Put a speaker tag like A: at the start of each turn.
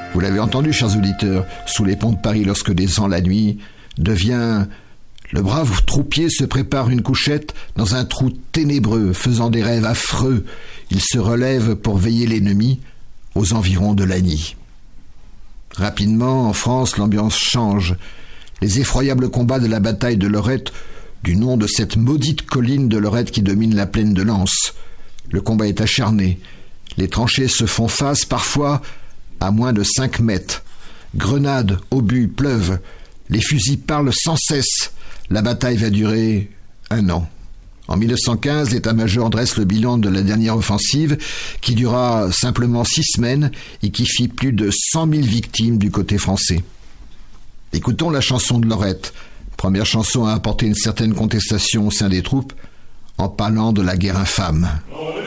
A: Vous l'avez entendu, chers auditeurs, sous les ponts de Paris, lorsque descend la nuit, devient... Le brave troupier se prépare une couchette dans un trou ténébreux, faisant des rêves affreux. Il se relève pour veiller l'ennemi aux environs de Lagny. Rapidement, en France, l'ambiance change. Les effroyables combats de la bataille de Lorette, du nom de cette maudite colline de Lorette qui domine la plaine de Lens. Le combat est acharné. Les tranchées se font face, parfois à moins de 5 mètres. Grenades, obus, pleuvent. Les fusils parlent sans cesse. La bataille va durer 1 an. En 1915, l'état-major dresse le bilan de la dernière offensive qui dura simplement 6 semaines et qui fit plus de 100 000 victimes du côté français. Écoutons la chanson de Lorette, première chanson à apporter une certaine contestation au sein des troupes, en parlant de la guerre infâme.